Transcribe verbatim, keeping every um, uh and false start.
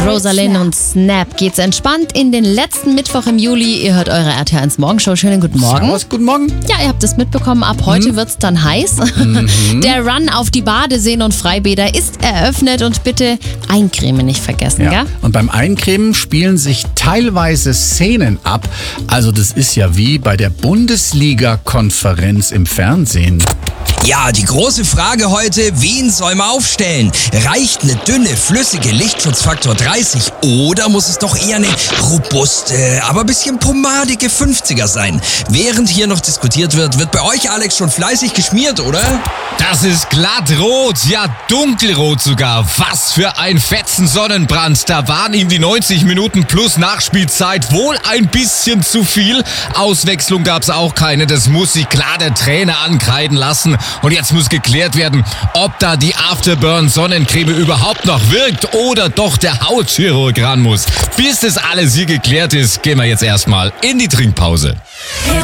Rosalind und Snap geht's entspannt in den letzten Mittwoch im Juli. Ihr hört eure R T eins Morgenshow. Schönen guten Morgen. Servus, guten Morgen. Ja, ihr habt es mitbekommen, ab heute mhm. wird's dann heiß. Mhm. Der Run auf die Badeseen und Freibäder ist eröffnet und bitte eincremen nicht vergessen, ja. gell? Und beim Eincremen spielen sich teilweise Szenen ab. Also das ist ja wie bei der Bundesliga-Konferenz im Fernsehen. Ja, die große Frage heute, wen soll man aufstellen? Reicht eine dünne, flüssige Lichtschutzfaktor dreißig oder muss es doch eher eine robuste, aber ein bisschen pomadige fünfziger sein? Während hier noch diskutiert wird, wird bei euch, Alex, schon fleißig geschmiert, oder? Das ist glattrot, ja dunkelrot sogar. Was für ein fetzen Sonnenbrand. Da waren ihm die neunzig Minuten plus Nachspielzeit wohl ein bisschen zu viel. Auswechslung gab's auch keine, das muss sich klar der Trainer ankreiden lassen. Und jetzt muss geklärt werden, ob da die Afterburn-Sonnencreme überhaupt noch wirkt oder doch der Hautchirurg ran muss. Bis das alles hier geklärt ist, gehen wir jetzt erstmal in die Trinkpause.